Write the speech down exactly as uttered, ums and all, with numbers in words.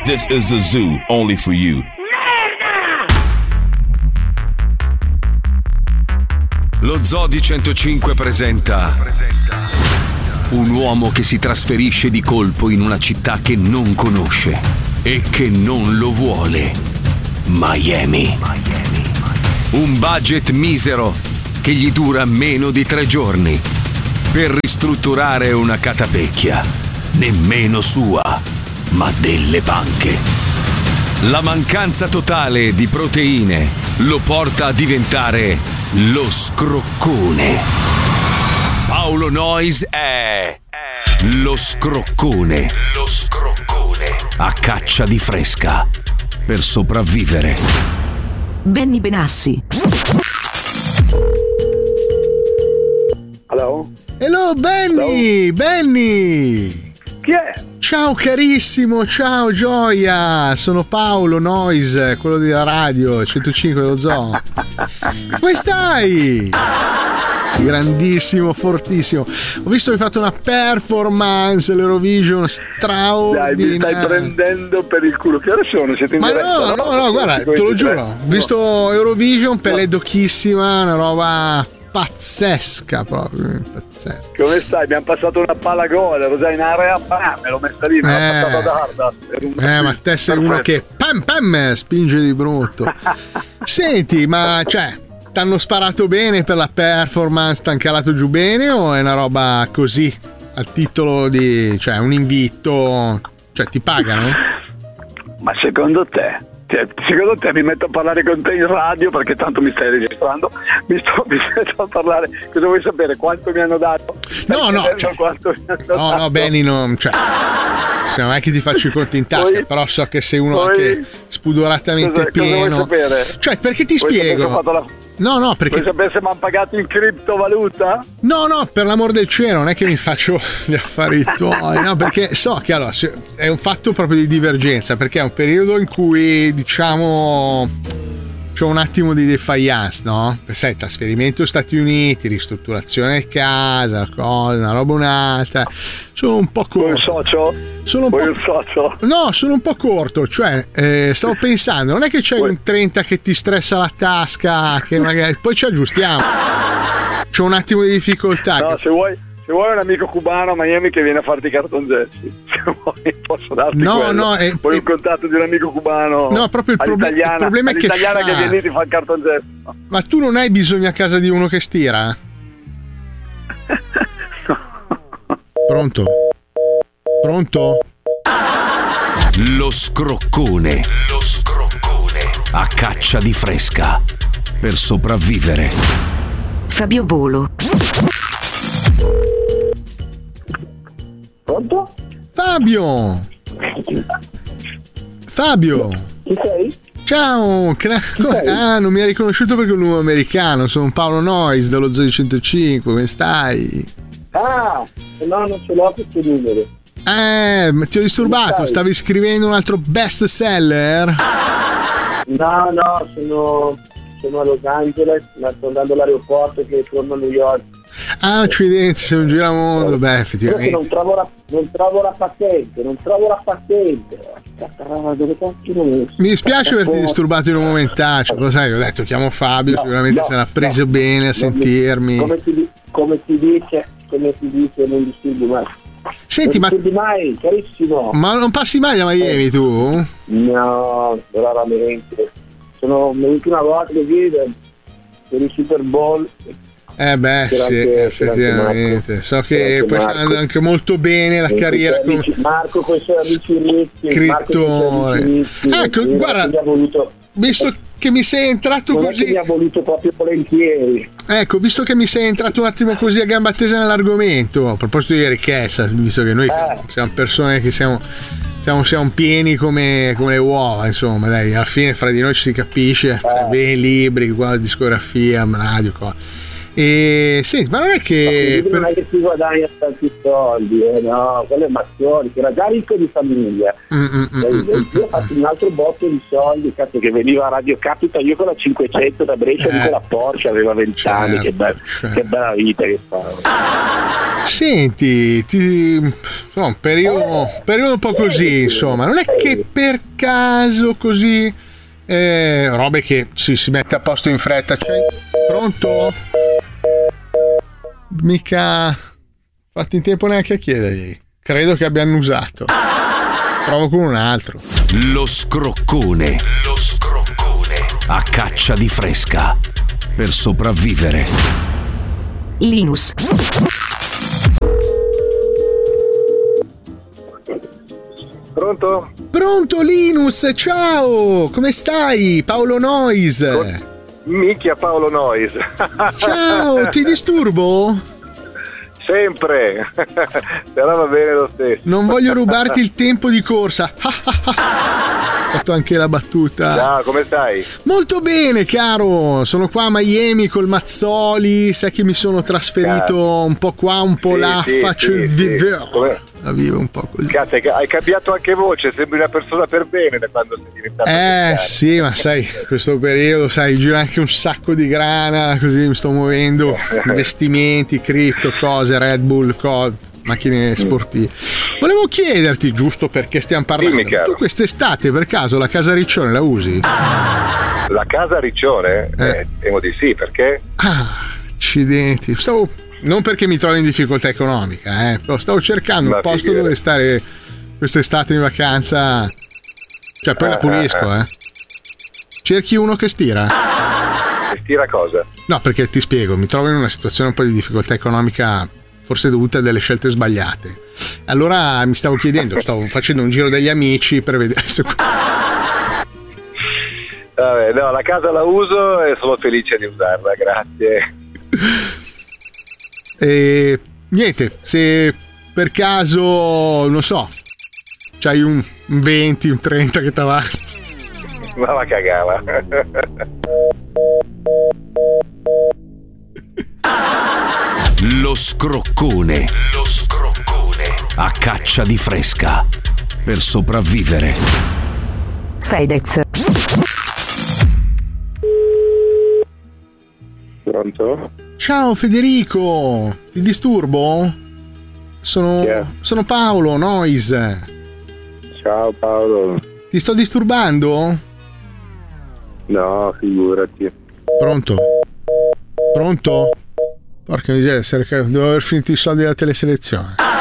This is the zoo, only for you. Lo Zoo di centocinque presenta un uomo che si trasferisce di colpo in una città che non conosce e che non lo vuole. Miami. Un budget misero che gli dura meno di tre giorni per ristrutturare una catapecchia, nemmeno sua, ma delle banche. La mancanza totale di proteine lo porta a diventare lo scroccone. Paolo Noyes è lo scroccone. Lo scroccone. A caccia di fresca per sopravvivere. Benny Benassi. Hello? Hello Benny, Hello? Benny. Chi è? Ciao carissimo, ciao Gioia, sono Paolo Noyes, quello della radio centocinque dello Zoo. Come stai? Grandissimo, fortissimo. Ho visto che hai fatto una performance all'Eurovision straordinaria. Dai, mi stai prendendo per il culo. Che ore sono? Siete in Ma diretta? no, no, no, guarda, te lo giuro. Ho visto Eurovision, pelle d'occhissima, una roba pazzesca proprio, pazzesca. Come stai? Abbiamo passato una palla gol, ero già in area, bam, me l'ho messa lì, me l'ho Eh. passata da Arda. Eh, ma te sei uno che pam pam spinge di brutto. Senti, ma cioè, t'hanno sparato bene per la performance, t'han calato giù bene o è una roba così, al titolo di, cioè, un invito, cioè ti pagano? Ma secondo te? Cioè, secondo te mi metto a parlare con te in radio perché tanto mi stai registrando? Mi, sto, mi metto a parlare, cosa vuoi sapere? Quanto mi hanno dato? No, no, cioè, quanto mi hanno no, dato? no, Benny, non, cioè, se non è che ti faccio i conti in tasca, Poi- però so che sei uno poi- anche spudoratamente Cosa- cosa vuoi pieno. sapere? Cioè, perché ti Vuoi sapere se ho spiego? fatto la- No, no, perché Vuoi sapere se mi hanno pagato in criptovaluta? no, no, per l'amor del cielo, non è che mi faccio gli affari tuoi, no, perché so che allora se- è un fatto proprio di divergenza, perché è un periodo in cui, diciamo, c'ho un attimo di defiance, no? Sai, trasferimento Stati Uniti, ristrutturazione casa, cosa, una roba un'altra. Sono un po' Vuoi il corto. socio? Sono un Vuoi po'. il socio? No, sono un po' corto, cioè eh, stavo pensando, non è che c'è Vuoi- un trenta che ti stressa la tasca, che magari poi ci aggiustiamo. C'ho un attimo di difficoltà. No, se vuoi, se vuoi un amico cubano a Miami che viene a farti i cartongessi, se vuoi posso darti No, quello. no, eh, vuoi eh, un contatto di un amico cubano? No, proprio il proble- all'italiana- il problema è che all'italiana fa- che viene lì ti fa il cartongesso. Ma tu non hai bisogno a casa di uno che stira? Pronto? Pronto? Lo scroccone. Lo scroccone. A caccia di fresca per sopravvivere. Fabio Volo. Pronto? Fabio! Fabio! Chi sei? Ciao! cra- Ah, non mi hai riconosciuto perché è un numero americano, sono Paolo Noyes dello Zoo di centocinque, come stai? Ah, no, non ce l'ho questo numero. Eh, ma ti ho disturbato, Stai? stavi scrivendo un altro best seller? No, no, sono, sono a Los Angeles, ma sto andando all'aeroporto che torno a New York. Ah, accidenti, sei un giramondo. Beh, Però che effettivamente. non trovo la, non trovo la patente, non trovo la patente. Dove cacchio non è? Mi dispiace averti disturbato in un momentaccio, lo sai, ho detto chiamo Fabio, No, sicuramente no, sarà preso no. bene a Non- sentirmi. Come si, di- come si dice, come si dice, non disturbi mai. Senti, non ma, disturbi mai, carissimo. ma non passi mai a Miami tu? No, raramente. Sono venuto una volta così per per il Super Bowl. Eh beh, C'era sì, anche- c'era effettivamente. anche So C'era che anche poi sta Marco. andando anche molto bene la Con i carriera suoi come amici- Marco con i suoi amici ricchi. Marco con i suoi scrittore. amici ricchi. Ecco, Sì, guarda, mi ha voluto, visto che mi sei entrato non è che così, mi ha voluto proprio volentieri. ecco, visto che mi sei entrato un attimo così a gamba tesa nell'argomento, a proposito di ricchezza, visto che noi Eh. siamo persone che siamo, siamo, siamo pieni come, come le uova, insomma, dai, alla fine fra di noi ci si capisce, Eh. bene libri, qua, discografia, radio, qua. E senti, ma non è che Quindi non per- è che si guadagna tanti soldi, eh, no, quello è Mazzoni, che era già ricco di famiglia. Mm, mm, mm, Eh, mm, io ho fatto un altro botto di soldi, cazzo, che veniva a Radio Capita, io con la cinquecento da Brescia, Eh. con la Porsche, aveva venti anni, Certo, che, be- certo. che bella vita che fa. Senti, ti, no, un periodo, periodo un po' così, insomma, non è che per caso così eh, robe che si, si mette a posto in fretta. Cioè, pronto? Mica fatti in tempo neanche a chiedergli. Credo che abbia annusato. Provo con un altro. Lo scroccone. Lo scroccone. A caccia di fresca. Per sopravvivere. Linus. Pronto? Pronto Linus, ciao! Come stai? Paolo Nois. Minchia Paolo Nois. Ciao, ti disturbo? Sempre. Però va bene lo stesso. Non voglio rubarti il tempo di corsa. Ho fatto anche la battuta. Ciao, come stai? Molto bene, caro. Sono qua a Miami col Mazzoli. Sai che mi sono trasferito Cazzo. un po' qua, un po' sì, là. sì, Faccio sì, il sì. vivere. La vivo un po' così. Cazzo, hai cambiato anche voce. Sembri una persona per bene da quando sei diventato. Eh sì, ma sai, questo periodo, sai, gira anche un sacco di grana. Così mi sto muovendo. Investimenti, cripto, cose, Red Bull, cose. Macchine sportive. Volevo chiederti, giusto perché stiamo parlando, Dimmi, caro. Tu quest'estate per caso la casa Riccione la usi? La casa Riccione? Eh. Eh, temo di sì, perché? Ah, accidenti. Stavo, non perché mi trovo in difficoltà economica, eh, però stavo cercando Ma un posto figura. dove stare quest'estate in vacanza. Cioè, poi Ah, la pulisco, ah, ah. eh. Cerchi uno che stira? Che stira cosa? No, perché ti spiego, mi trovo in una situazione un po' di difficoltà economica, forse dovuta a delle scelte sbagliate. Allora mi stavo chiedendo, stavo facendo un giro degli amici per vedere se... Vabbè, no, la casa la uso e sono felice di usarla, grazie. E niente, se per caso, non so, c'hai un, un venti, un trenta che t'ava... Ma la cagava. Lo scroccone. Lo scroccone. A caccia di fresca. Per sopravvivere. Fedez. Pronto? Ciao Federico, ti disturbo? Sono, Chi è? sono Paolo Nois. Ciao Paolo. Ti sto disturbando? No, figurati. Pronto? Pronto? Porca miseria, devo aver finito i soldi della teleselezione.